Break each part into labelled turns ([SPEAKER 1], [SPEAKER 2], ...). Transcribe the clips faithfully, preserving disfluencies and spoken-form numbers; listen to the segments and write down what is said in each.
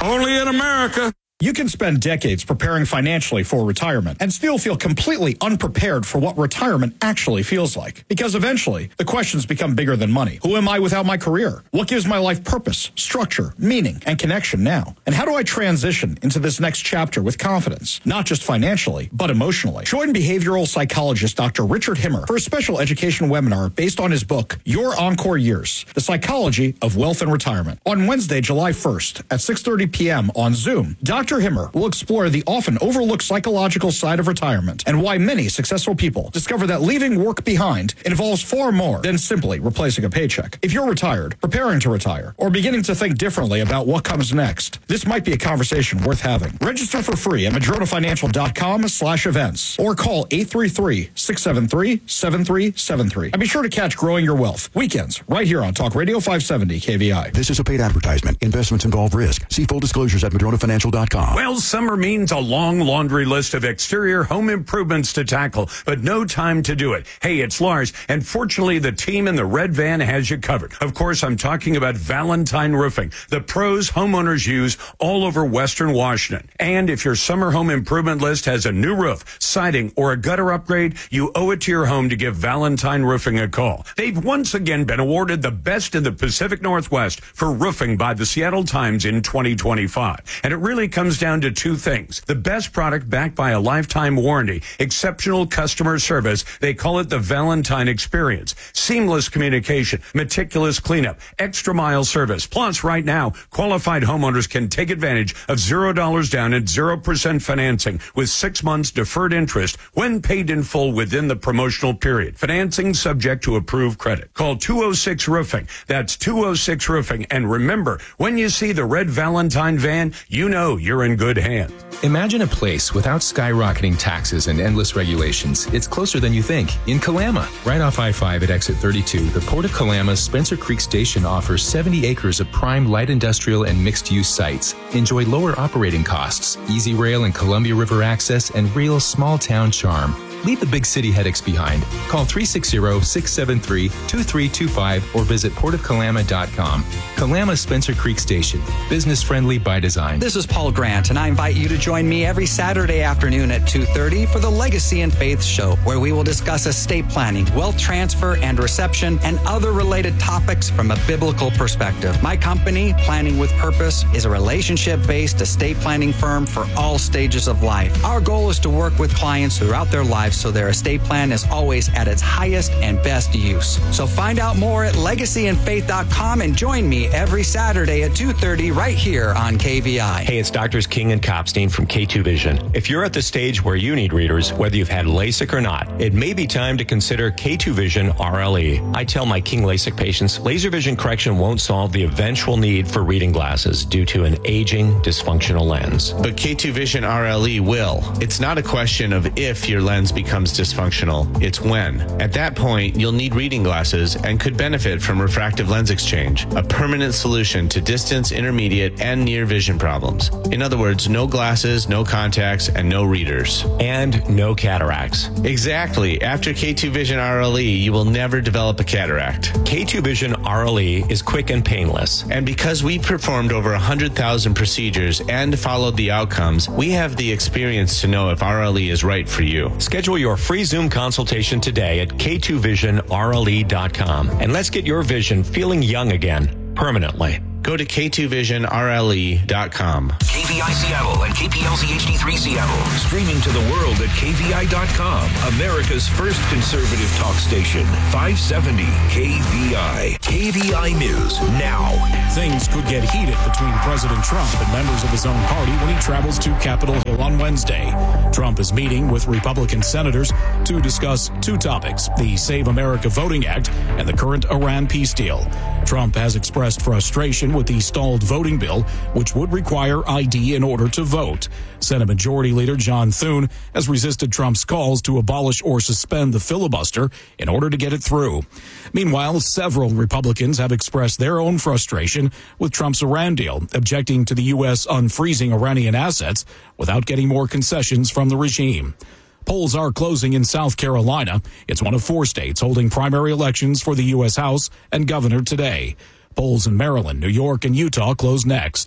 [SPEAKER 1] Only in America.
[SPEAKER 2] You can spend decades preparing financially for retirement and still feel completely unprepared for what retirement actually feels like. Because eventually, the questions become bigger than money. Who am I without my career? What gives my life purpose, structure, meaning, and connection now? And how do I transition into this next chapter with confidence, not just financially, but emotionally? Join behavioral psychologist Doctor Richard Himmer for a special education webinar based on his book, Your Encore Years, The Psychology of Wealth and Retirement, on Wednesday, July first at six thirty p.m. on Zoom. Doctor Himmer will explore the often overlooked psychological side of retirement and why many successful people discover that leaving work behind involves far more than simply replacing a paycheck. If you're retired, preparing to retire, or beginning to think differently about what comes next, this might be a conversation worth having. Register for free at madronafinancial.com slash events or call eight three three, six seven three, seven three seven three. And be sure to catch Growing Your Wealth weekends right here on Talk Radio five seventy K V I.
[SPEAKER 3] This is a paid advertisement. Investments involve risk. See full disclosures at madrona financial dot com.
[SPEAKER 1] Well, summer means a long laundry list of exterior home improvements to tackle, but no time to do it. Hey, it's Lars, and fortunately, the team in the red van has you covered. Of course, I'm talking about Valentine Roofing, the pros homeowners use all over Western Washington. And if your summer home improvement list has a new roof, siding, or a gutter upgrade, you owe it to your home to give Valentine Roofing a call. They've once again been awarded the best in the Pacific Northwest for roofing by the Seattle Times in twenty twenty-five. And it really comes down to two things. The best product backed by a lifetime warranty, exceptional customer service. They call it the Valentine Experience. Seamless communication, meticulous cleanup, extra mile service. Plus, right now, qualified homeowners can take advantage of zero dollars down and zero percent financing with six months deferred interest when paid in full within the promotional period. Financing subject to approved credit. Call two oh six Roofing. That's two oh six Roofing. And remember, when you see the red Valentine van, you know you're in good hands.
[SPEAKER 4] Imagine a place without skyrocketing taxes and endless regulations. It's closer than you think. In Kalama, right off I five at exit thirty-two, the Port of Kalama's Spencer Creek Station offers seventy acres of prime light industrial and mixed-use sites. Enjoy lower operating costs, easy rail and Columbia River access, and real small-town charm. Leave the big city headaches behind. Call three six zero, six seven three, two three two five or visit port of kalama dot com. Kalama Spencer Creek Station. Business friendly by design.
[SPEAKER 5] This is Paul Grant, and I invite you to join me every Saturday afternoon at two thirty for the Legacy and Faith Show, where we will discuss estate planning, wealth transfer and reception, and other related topics from a biblical perspective. My company, Planning with Purpose, is a relationship-based estate planning firm for all stages of life. Our goal is to work with clients throughout their lives so their estate plan is always at its highest and best use. So find out more at legacy and faith dot com and join me every Saturday at two thirty right here on K V I.
[SPEAKER 6] Hey, it's Doctors King and Kopstein from K two Vision. If you're at the stage where you need readers, whether you've had LASIK or not, it may be time to consider K two Vision R L E. I tell my King LASIK patients, laser vision correction won't solve the eventual need for reading glasses due to an aging, dysfunctional lens.
[SPEAKER 7] But K two Vision R L E will. It's not a question of if your lens becomes dysfunctional, it's when. At that point, you'll need reading glasses and could benefit from refractive lens exchange, a permanent solution to distance, intermediate, and near vision problems. In other words, no glasses, no contacts, and no readers.
[SPEAKER 6] And no cataracts.
[SPEAKER 7] Exactly. After K two Vision R L E, you will never develop a cataract.
[SPEAKER 6] K two Vision R L E is quick and painless.
[SPEAKER 7] And because we performed over one hundred thousand procedures and followed the outcomes, we have the experience to know if R L E is right for you.
[SPEAKER 6] Schedule your free Zoom consultation today at K two vision R L E dot com. And let's get your vision feeling young again, permanently.
[SPEAKER 7] Go to K two vision R L E dot com.
[SPEAKER 8] K V I Seattle and K P L Z H D three Seattle. Streaming to the world at K V I dot com. America's first conservative talk station. five seventy K V I. K V I News now.
[SPEAKER 9] Things could get heated between President Trump and members of his own party when he travels to Capitol Hill on Wednesday. Trump is meeting with Republican senators to discuss two topics, the Save America Voting Act and the current Iran peace deal. Trump has expressed frustration with the stalled voting bill, which would require I D in order to vote. Senate Majority Leader John Thune has resisted Trump's calls to abolish or suspend the filibuster in order to get it through. Meanwhile, several Republicans have expressed their own frustration with Trump's Iran deal, objecting to the U S unfreezing Iranian assets without getting more concessions from the regime. Polls are closing in South Carolina. It's one of four states holding primary elections for the U S House and governor today. Polls in Maryland, New York, and Utah close next.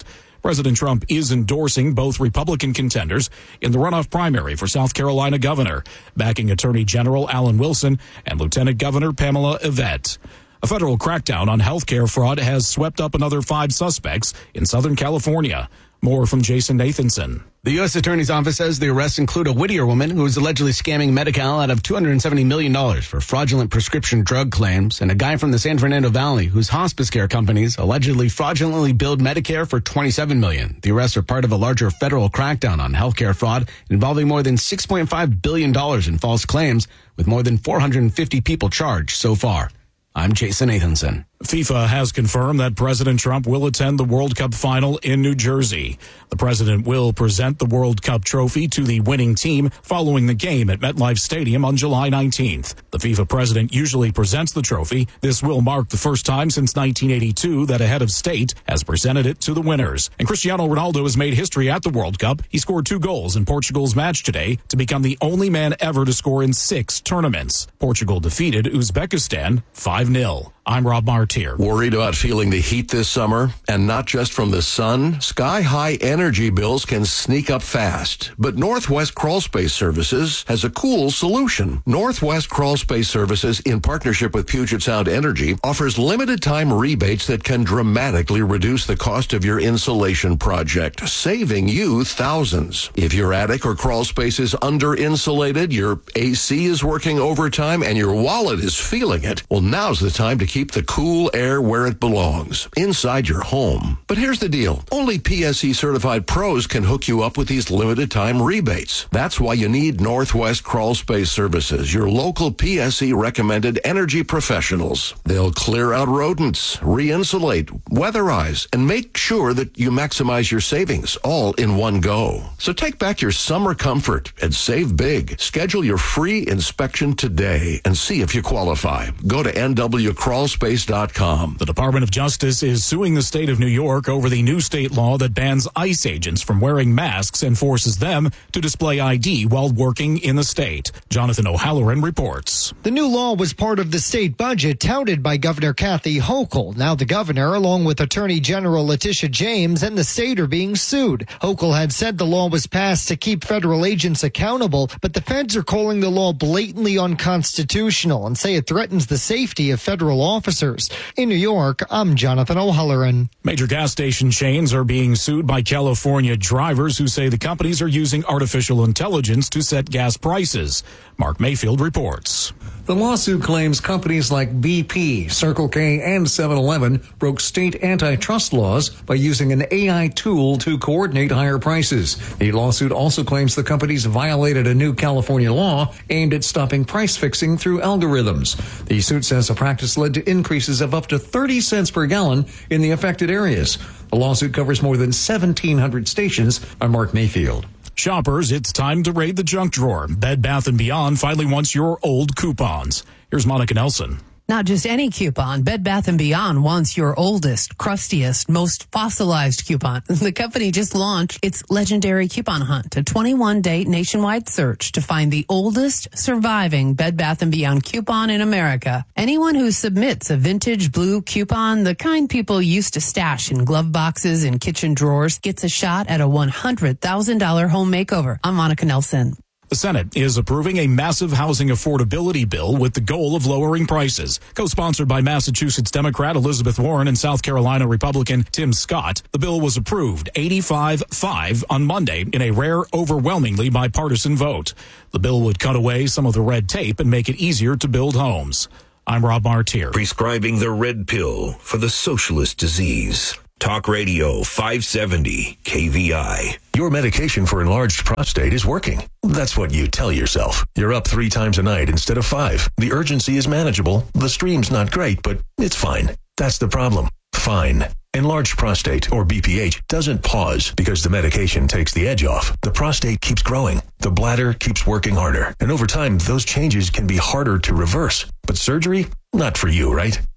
[SPEAKER 9] President Trump is endorsing both Republican contenders in the runoff primary for South Carolina governor, backing Attorney General Alan Wilson and Lieutenant Governor Pamela Yvette. A federal crackdown on healthcare fraud has swept up another five suspects in Southern California. More from Jason Nathanson.
[SPEAKER 10] The U S Attorney's Office says the arrests include a Whittier woman who was allegedly scamming Medi-Cal out of two hundred seventy million dollars for fraudulent prescription drug claims, and a guy from the San Fernando Valley whose hospice care companies allegedly fraudulently billed Medicare for twenty-seven million dollars. The arrests are part of a larger federal crackdown on healthcare fraud involving more than six point five billion dollars in false claims, with more than four hundred fifty people charged so far. I'm Jason Nathanson.
[SPEAKER 9] FIFA has confirmed that President Trump will attend the World Cup final in New Jersey. The president will present the World Cup trophy to the winning team following the game at MetLife Stadium on July nineteenth. The FIFA president usually presents the trophy. This will mark the first time since nineteen eighty-two that a head of state has presented it to the winners. And Cristiano Ronaldo has made history at the World Cup. He scored two goals in Portugal's match today to become the only man ever to score in six tournaments. Portugal defeated Uzbekistan five nil. I'm Rob Martier.
[SPEAKER 11] Worried about feeling the heat this summer? And not just from the sun? Sky-high energy bills can sneak up fast. But Northwest Crawl Space Services has a cool solution. Northwest Crawl Space Services, in partnership with Puget Sound Energy, offers limited-time rebates that can dramatically reduce the cost of your insulation project, saving you thousands. If your attic or crawl space is under-insulated, your A C is working overtime, and your wallet is feeling it, well, now's the time to keep Keep the cool air where it belongs, inside your home. But here's the deal. Only P S E certified pros can hook you up with these limited time rebates. That's why you need Northwest Crawl Space Services, your local P S E recommended energy professionals. They'll clear out rodents, re-insulate, weatherize, and make sure that you maximize your savings all in one go. So take back your summer comfort and save big. Schedule your free inspection today and see if you qualify. Go to N W Crawl Space dot com.
[SPEAKER 9] The Department of Justice is suing the state of New York over the new state law that bans ICE agents from wearing masks and forces them to display I D while working in the state. Jonathan O'Halloran reports.
[SPEAKER 12] The new law was part of the state budget touted by Governor Kathy Hochul. Now the governor, along with Attorney General Letitia James and the state, are being sued. Hochul had said the law was passed to keep federal agents accountable, but the feds are calling the law blatantly unconstitutional and say it threatens the safety of federal officers. In New York, I'm Jonathan O'Halloran.
[SPEAKER 9] Major gas station chains are being sued by California drivers who say the companies are using artificial intelligence to set gas prices. Mark Mayfield reports.
[SPEAKER 13] The lawsuit claims companies like B P, Circle K, and seven eleven broke state antitrust laws by using an A I tool to coordinate higher prices. The lawsuit also claims the companies violated a new California law aimed at stopping price fixing through algorithms. The suit says the practice led to increases of up to thirty cents per gallon in the affected areas. The lawsuit covers more than seventeen hundred stations. I'm Mark Mayfield.
[SPEAKER 9] Shoppers, it's time to raid the junk drawer. Bed Bath and Beyond finally wants your old coupons. Here's Monica Nelson.
[SPEAKER 14] Not just any coupon. Bed Bath and Beyond wants your oldest, crustiest, most fossilized coupon. The company just launched its legendary coupon hunt, a twenty-one day nationwide search to find the oldest surviving Bed Bath and Beyond coupon in America. Anyone who submits a vintage blue coupon, the kind people used to stash in glove boxes and kitchen drawers, gets a shot at a one hundred thousand dollars home makeover. I'm Monica Nelson.
[SPEAKER 9] The Senate is approving a massive housing affordability bill with the goal of lowering prices. Co-sponsored by Massachusetts Democrat Elizabeth Warren and South Carolina Republican Tim Scott, the bill was approved eighty-five five on Monday in a rare, overwhelmingly bipartisan vote. The bill would cut away some of the red tape and make it easier to build homes. I'm Rob Martier.
[SPEAKER 8] Prescribing the red pill for the socialist disease. Talk Radio five seventy K V I.
[SPEAKER 11] Your medication for enlarged prostate is working. That's what you tell yourself. You're up three times a night instead of five. The urgency is manageable. The stream's not great, but it's fine. That's the problem. Fine. Enlarged prostate, or B P H, doesn't pause because the medication takes the edge off. The prostate keeps growing. The bladder keeps working harder. And over time, those changes can be harder to reverse. But surgery? Not for you, right?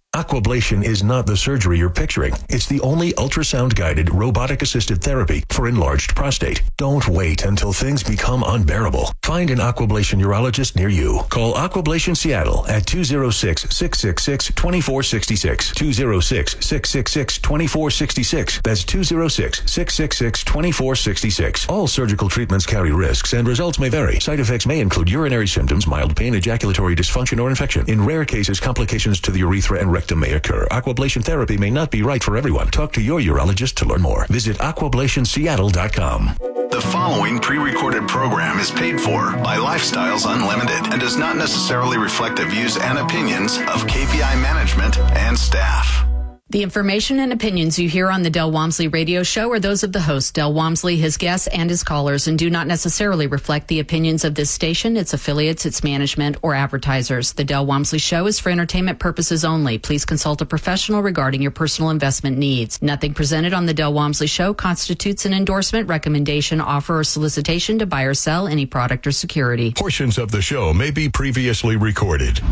[SPEAKER 15] Aquablation is not the surgery you're picturing. It's the only ultrasound-guided, robotic-assisted therapy for enlarged prostate. Don't wait until things become unbearable. Find an Aquablation urologist near you. Call Aquablation Seattle at two oh six, six six six, two four six six, two oh six, six six six, two four six six. That's two oh six, six six six, two four six six. All surgical treatments carry risks and results may vary. Side effects may include urinary symptoms, mild pain, ejaculatory dysfunction, or infection. In rare cases, complications to the urethra and rectum may occur. Aquablation therapy may not be right for everyone. Talk to your urologist to learn more. Visit aquablation seattle dot com.
[SPEAKER 16] The following pre-recorded program is paid for by Lifestyles Unlimited and does not necessarily reflect the views and opinions of K V I management and staff.
[SPEAKER 17] The information and opinions you hear on the Del Walmsley radio show are those of the host, Del Walmsley, his guests, and his callers, and do not necessarily reflect the opinions of this station, its affiliates, its management, or advertisers. The Del Walmsley show is for entertainment purposes only. Please consult a professional regarding your personal investment needs. Nothing presented on the Del Walmsley show constitutes an endorsement, recommendation, offer, or solicitation to buy or sell any product or security.
[SPEAKER 15] Portions of the show may be previously recorded.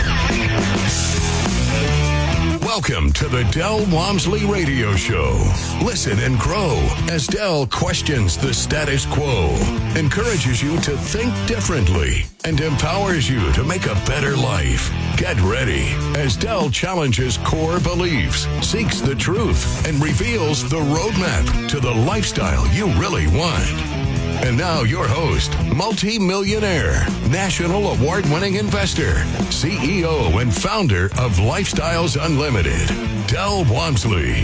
[SPEAKER 15] Welcome to the Del Walmsley Radio Show. Listen and grow as Del questions the status quo, encourages you to think differently, and empowers you to make a better life. Get ready as Del challenges core beliefs, seeks the truth, and reveals the roadmap to the lifestyle you really want. And now your host, multi-millionaire, national award-winning investor, C E O and founder of Lifestyles Unlimited, Del Walmsley.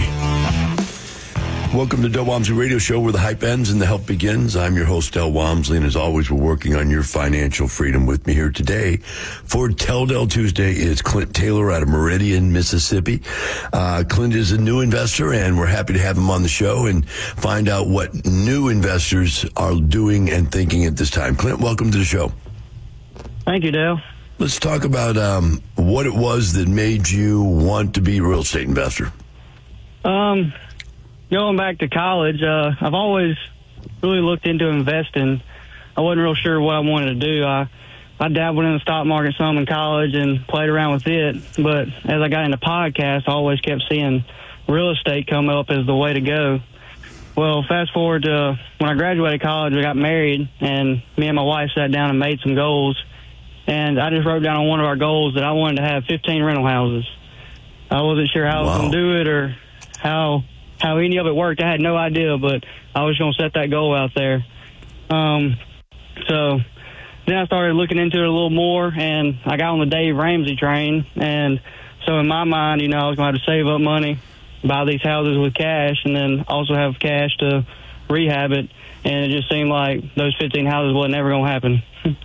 [SPEAKER 18] Welcome to Del Walmsley Radio Show, where the hype ends and the help begins. I'm your host, Del Walmsley, and as always, we're working on your financial freedom. With me here today for Tell Del Tuesday is Clint Taylor out of Meridian, Mississippi. Uh, Clint is a new investor, and we're happy to have him on the show and find out what new investors are doing and thinking at this time. Clint, welcome to the show.
[SPEAKER 19] Thank you, Del.
[SPEAKER 18] Let's talk about um, what it was that made you want to be a real estate investor. Um...
[SPEAKER 19] Going back to college, uh, I've always really looked into investing. I wasn't real sure what I wanted to do. I, I dabbled in the stock market some in college and played around with it. But as I got into podcasts, I always kept seeing real estate come up as the way to go. Well, fast forward to when I graduated college, I got married, and me and my wife sat down and made some goals. And I just wrote down on one of our goals that I wanted to have fifteen rental houses. I wasn't sure how wow. I was going to do it or how... how any of it worked. I had no idea, but I was going to set that goal out there. Um, so then I started looking into it a little more, and I got on the Dave Ramsey train. And so in my mind, you know, I was going to have to save up money, buy these houses with cash, and then also have cash to rehab it. And it just seemed like those fifteen houses wasn't ever going to happen.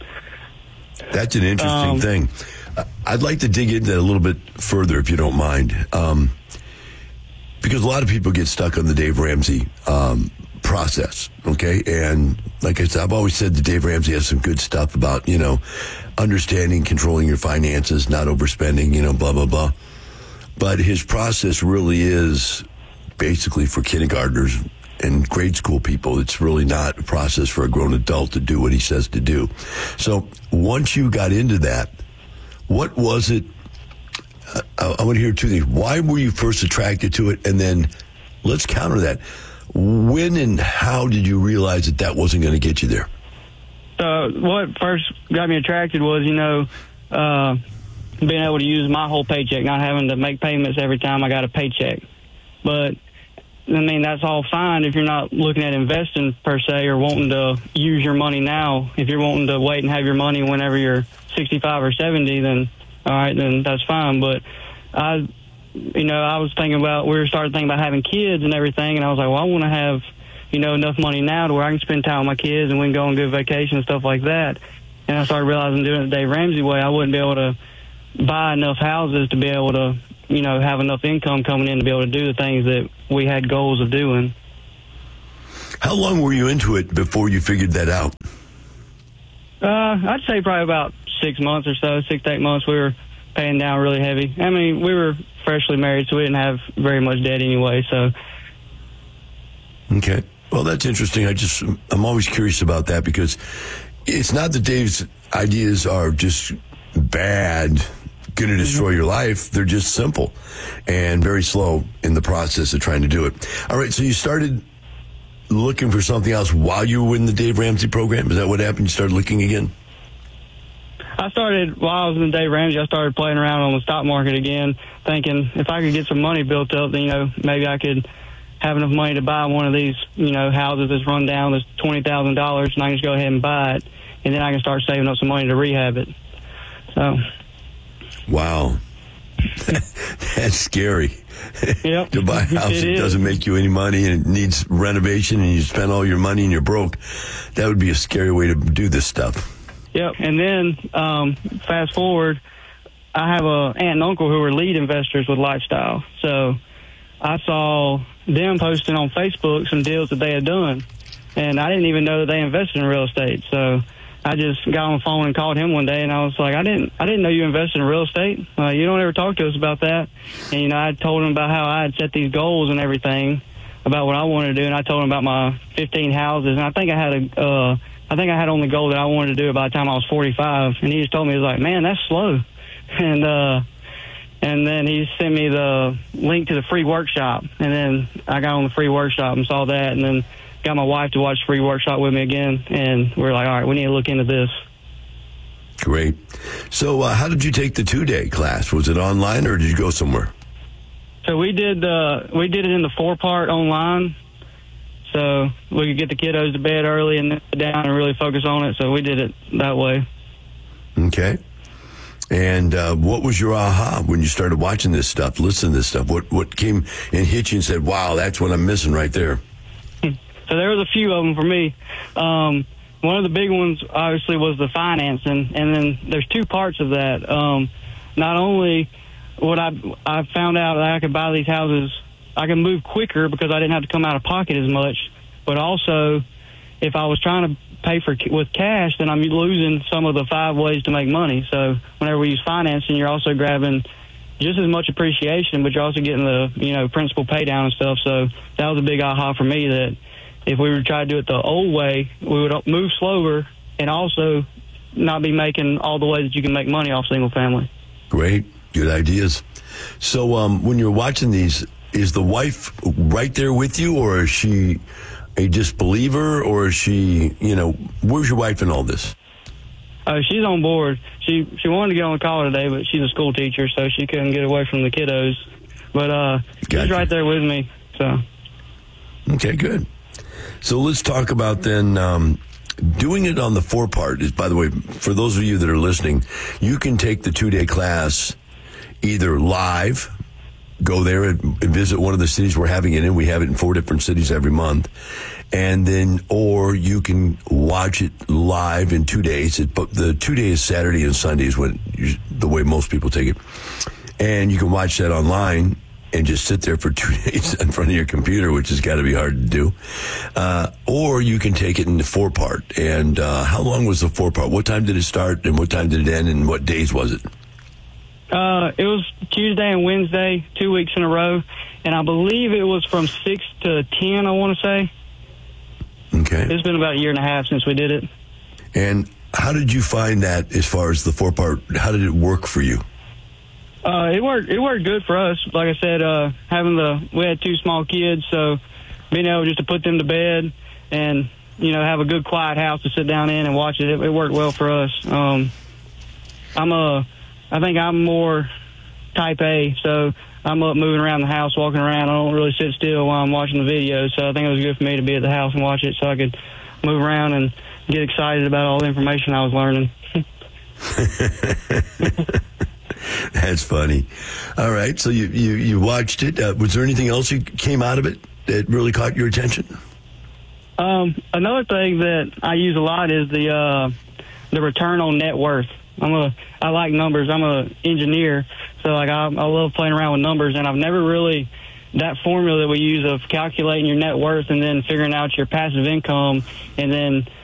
[SPEAKER 18] That's an interesting um, thing. I'd like to dig into that a little bit further, if you don't mind. Um, Because a lot of people get stuck on the Dave Ramsey um, process, okay? And like I said, I've always said that Dave Ramsey has some good stuff about, you know, understanding, controlling your finances, not overspending, you know, blah, blah, blah. But his process really is basically for kindergartners and grade school people. It's really not a process for a grown adult to do what he says to do. So once you got into that, what was it? I, I want to hear two things. Why were you first attracted to it? And then let's counter that. When and how did you realize that that wasn't going to get you there?
[SPEAKER 19] So what first got me attracted was, you know, uh, being able to use my whole paycheck, not having to make payments every time I got a paycheck. But, I mean, that's all fine if you're not looking at investing per se or wanting to use your money now. If you're wanting to wait and have your money whenever you're sixty-five or seventy, then all right, then that's fine. But I, you know, I was thinking about, we were starting thinking about having kids and everything, and I was like, well, I want to have, you know, enough money now to where I can spend time with my kids and we can go on good vacation and stuff like that. And I started realizing doing it the Dave Ramsey way, I wouldn't be able to buy enough houses to be able to, you know, have enough income coming in to be able to do the things that we had goals of doing.
[SPEAKER 18] How long were you into it before you figured that out?
[SPEAKER 19] Uh, I'd say probably about six months or so, six to eight months. We were paying down really heavy. I mean, we were freshly married, so we didn't have very much debt anyway. So,
[SPEAKER 18] okay, well, that's interesting. I just, I'm always curious about that because it's not that Dave's ideas are just bad going to destroy your life. They're just simple and very slow in the process of trying to do it. All right, so you started looking for something else while you were in the Dave Ramsey program. Is that what happened? You started looking again?
[SPEAKER 19] I started, while I was in the Dave Ramsey, I started playing around on the stock market again, thinking if I could get some money built up, then, you know, maybe I could have enough money to buy one of these, you know, houses that's run down, that's twenty thousand dollars, and I can just go ahead and buy it, and then I can start saving up some money to rehab it. So.
[SPEAKER 18] Wow. That's scary.
[SPEAKER 19] Yep.
[SPEAKER 18] To buy a house
[SPEAKER 19] It
[SPEAKER 18] that
[SPEAKER 19] is.
[SPEAKER 18] doesn't make you any money and it needs renovation and you spend all your money and you're broke. That would be a scary way to do this stuff.
[SPEAKER 19] Yep. And then um, fast forward, I have a aunt and uncle who are lead investors with Lifestyle. So I saw them posting on Facebook some deals that they had done, and I didn't even know that they invested in real estate. So I just got on the phone and called him one day, and I was like, I didn't, I didn't know you invested in real estate. Uh, you don't ever talk to us about that. And you know, I told him about how I had set these goals and everything about what I wanted to do, and I told him about my fifteen houses, and I think I had a, uh, I think I had on the goal that I wanted to do by the time I was forty-five, and he just told me, he was like, man, that's slow. And, uh, and then he sent me the link to the free workshop, and then I got on the free workshop and saw that, and then got my wife to watch the free workshop with me again, and we we're like, all right, we need to look into this.
[SPEAKER 18] Great. So uh, how did you take the two-day class? Was it online or did you go somewhere?
[SPEAKER 19] So we did uh, we did it in the four-part online, so we could get the kiddos to bed early and then sit down and really focus on it, so we did it that way.
[SPEAKER 18] Okay. And uh, what was your aha when you started watching this stuff, listening to this stuff? What what came and hit you and said, wow, that's what I'm missing right there?
[SPEAKER 19] So there was a few of them for me. Um, one of the big ones, obviously, was the financing, and then there's two parts of that. Um, not only what I I found out that I could buy these houses, I could move quicker because I didn't have to come out of pocket as much, but also if I was trying to pay for with cash, then I'm losing some of the five ways to make money. So whenever we use financing, you're also grabbing just as much appreciation, but you're also getting the, you know, principal pay down and stuff. So that was a big aha for me, that if we were to try to do it the old way, we would move slower and also not be making all the ways that you can make money off single family.
[SPEAKER 18] Great. Good ideas. So um, when you're watching these, is the wife right there with you, or is she a disbeliever, or is she, you know, where's your wife in all this?
[SPEAKER 19] Uh, she's on board. She she wanted to get on the call today, but she's a school teacher, so she couldn't get away from the kiddos. But uh,
[SPEAKER 18] Gotcha.
[SPEAKER 19] she's right there with me. So
[SPEAKER 18] Okay, good. So let's talk about then um, doing it on the four part. Is, by the way, for those of you that are listening, you can take the two-day class either live, go there and visit one of the cities we're having it in. We have it in four different cities every month. And then, or you can watch it live in two days. It, but the two days, Saturday and Sunday, is when you, the way most people take it. And you can watch that online and just sit there for two days in front of your computer, which has got to be hard to do. Uh, or you can take it in the four part. And uh, how long was the four part? What time did it start and what time did it end and what days was it?
[SPEAKER 19] Uh, it was Tuesday and Wednesday, two weeks in a row, and I believe it was from six to ten, I want to say.
[SPEAKER 18] Okay.
[SPEAKER 19] It's been about a year and a half since we did it.
[SPEAKER 18] And how did you find that as far as the four part? How did it work for you?
[SPEAKER 19] Uh, it worked. It worked good for us. Like I said, uh, having the we had two small kids, so being able just to put them to bed and, you know, have a good quiet house to sit down in and watch it, it, it worked well for us. Um, I'm a, I think I'm more type A, so I'm up moving around the house, walking around. I don't really sit still while I'm watching the videos, so I think it was good for me to be at the house and watch it so I could move around and get excited about all the information I was learning.
[SPEAKER 18] That's funny. All right, so you, you, you watched it. Uh, was there anything else that came out of it that really caught your attention?
[SPEAKER 19] Um, another thing that I use a lot is the uh, the return on net worth. I'm a I like numbers. I'm a engineer, so like I, I love playing around with numbers, and I've never really that formula that we use of calculating your net worth and then figuring out your passive income and then